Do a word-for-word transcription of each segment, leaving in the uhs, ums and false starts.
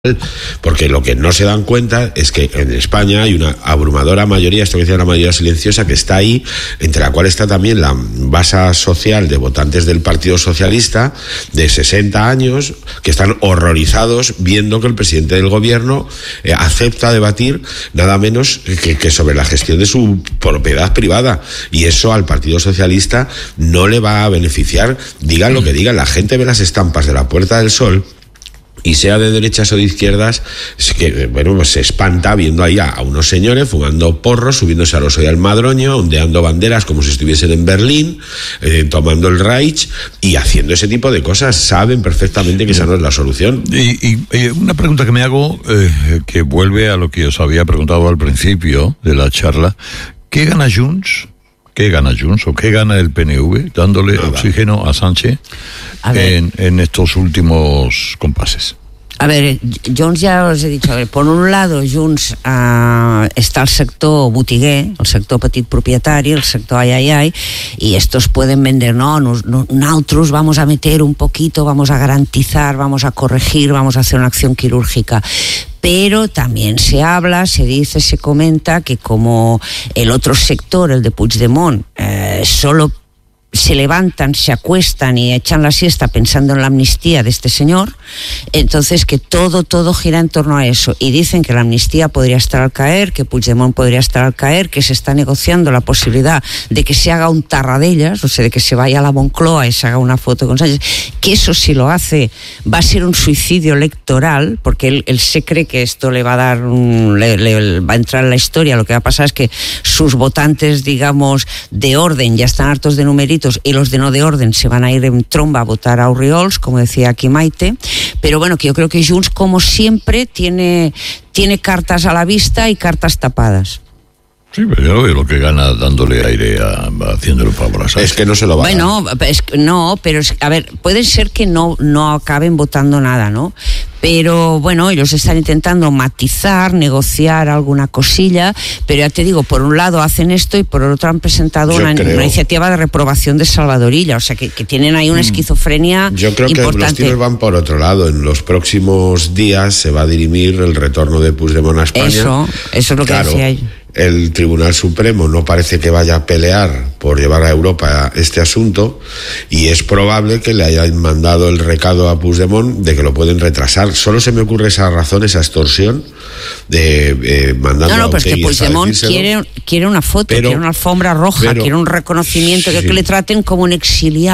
Porque lo que no se dan cuenta es que en España hay una abrumadora mayoría, esto que decía la mayoría silenciosa, que está ahí, entre la cual está también la masa social de votantes del Partido Socialista de sesenta años, que están horrorizados viendo que el presidente del gobierno eh, acepta debatir nada menos que, que sobre la gestión de su propiedad privada, y eso al Partido Socialista no le va a beneficiar. Digan lo que digan, la gente ve las estampas de la Puerta del Sol, y sea de derechas o de izquierdas, es que, bueno, pues se espanta viendo ahí a, a unos señores fumando porros, subiéndose al oso y al Madroño, ondeando banderas como si estuviesen en Berlín, eh, tomando el Reich y haciendo ese tipo de cosas. Saben perfectamente que esa no es la solución. Y, y, y una pregunta que me hago, eh, que vuelve a lo que os había preguntado al principio de la charla: ¿qué gana Junts? ¿Qué gana Junts o qué gana el P N V dándole Nada. oxígeno a Sánchez a en, en estos últimos compases? A ver, Junts ya os he dicho, a ver, por un lado Junts uh, está el sector botiguer, el sector petit propietari, el sector ay ay ay, y estos pueden vender, no, nos, no, nosotros vamos a meter un poquito, vamos a garantizar, vamos a corregir, vamos a hacer una acción quirúrgica. Pero también se habla, se dice, se comenta que como el otro sector, el de Puigdemont, eh, solo se levantan, se acuestan y echan la siesta pensando en la amnistía de este señor, entonces que todo, todo gira en torno a eso. Y dicen que la amnistía podría estar al caer, que Puigdemont podría estar al caer, que se está negociando la posibilidad de que se haga un Tarradellas, o sea, de que se vaya a la Moncloa y se haga una foto con Sánchez, que eso si lo hace va a ser un suicidio electoral, porque él, él se cree que esto le va a dar, un, le, le va a entrar en la historia. Lo que va a pasar es que sus votantes, digamos, de orden ya están hartos de numeritos, y los de no de orden se van a ir en tromba a votar a Orriols, como decía aquí Maite. Pero bueno, que yo creo que Junts, como siempre, tiene, tiene cartas a la vista y cartas tapadas. Sí, pero yo veo lo que gana dándole aire, a, haciéndole un favor a Sánchez. Es que no se lo va bueno, a dar. Bueno, no, pero es, a ver, puede ser que no, no acaben votando nada, ¿no? Pero bueno, ellos están intentando matizar, negociar alguna cosilla, pero ya te digo, por un lado hacen esto y por otro han presentado una, una iniciativa de reprobación de Salvadorilla, o sea que, que tienen ahí una esquizofrenia Yo creo importante. Que los tiros van por otro lado. En los próximos días se va a dirimir el retorno de Puigdemont a España. Eso, eso es lo que claro, decía yo. El Tribunal Supremo no parece que vaya a pelear por llevar a Europa este asunto, y es probable que le hayan mandado el recado a Puigdemont de que lo pueden retrasar. Solo se me ocurre esa razón, esa extorsión de eh, mandando no, no, a pero es que Puigdemont quiere, quiere una foto, pero, quiere una alfombra roja, pero, quiere un reconocimiento, sí. que, que le traten como un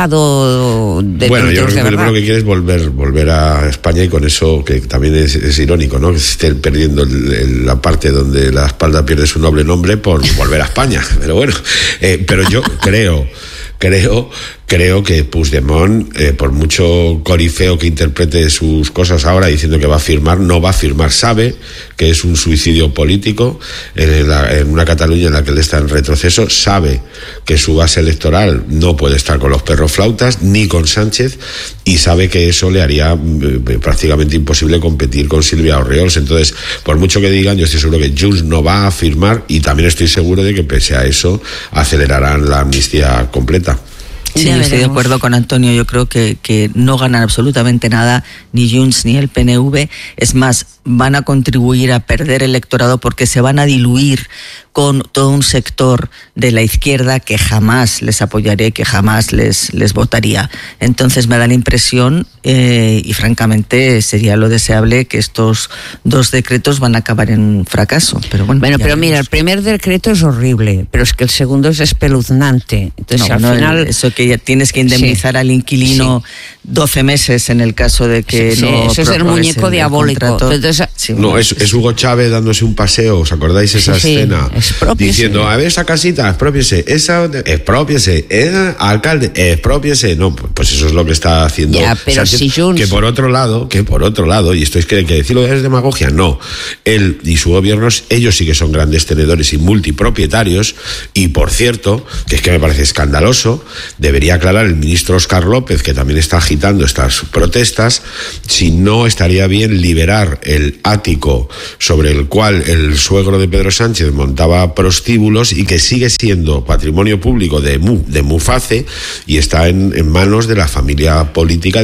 exiliado de Bueno, yo creo que lo que quiere es volver, volver a España, y con eso, que también es, es irónico, ¿no? Que se esté perdiendo el, el, la parte donde la espalda pierde su noble nombre por volver a España. Pero bueno, eh, pero yo creo, creo, creo que Puigdemont, eh, por mucho corifeo que interprete sus cosas ahora diciendo que va a firmar, no va a firmar. Sabe que es un suicidio político en, la, en una Cataluña en la que él está en retroceso. Sabe que su base electoral no puede estar con los perroflautas ni con Sánchez, y sabe que eso le haría eh, prácticamente imposible competir con Silvia Orriols. Entonces, por mucho que digan, yo estoy seguro que Junts no va a firmar, y también estoy seguro de que pese a eso acelerarán la amnistía completa. Sí, yo estoy de acuerdo con Antonio. Yo creo que, que no ganan absolutamente nada ni Junts ni el P N V. Es más, van a contribuir a perder electorado, porque se van a diluir con todo un sector de la izquierda que jamás les apoyaría, que jamás les, les votaría. Entonces me da la impresión, eh, y francamente sería lo deseable, que estos dos decretos van a acabar en fracaso. Pero bueno, bueno pero mira, el primer decreto es horrible, pero es que el segundo es espeluznante. Entonces, no, al no, final... Eso que ya tienes que indemnizar sí. al inquilino sí. doce meses en el caso de que sí, no... Eso es el muñeco el, diabólico. El Entonces, sí, no, es, es Hugo Chávez dándose un paseo, ¿os acordáis esa sí, escena? Expropiese. Diciendo, a ver, esa casita, expropiese, esa, expropiese, esa, alcalde, expropiese. No, pues eso es lo que está haciendo ya, pero Sánchez, si Junts... que por otro lado, que por otro lado, y esto es que, que decirlo es demagogia, no. Él y su gobierno, ellos sí que son grandes tenedores y multipropietarios, y por cierto, que es que me parece escandaloso, debería aclarar el ministro Óscar López, que también está agitando estas protestas, si no estaría bien liberar el ático sobre el cual el suegro de Pedro Sánchez montaba prostíbulos, y que sigue siendo patrimonio público de, Mu, de Muface, y está en, en manos de la familia política del presidente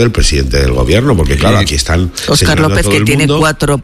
presidente del gobierno, porque claro, aquí están Óscar López, que tiene cuatro